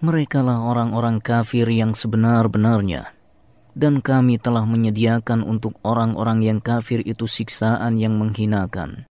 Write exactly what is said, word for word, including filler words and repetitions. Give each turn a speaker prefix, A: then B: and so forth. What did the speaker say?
A: Merekalah orang-orang kafir yang sebenar-benarnya. Dan kami telah menyediakan untuk orang-orang yang kafir itu siksaan yang menghinakan.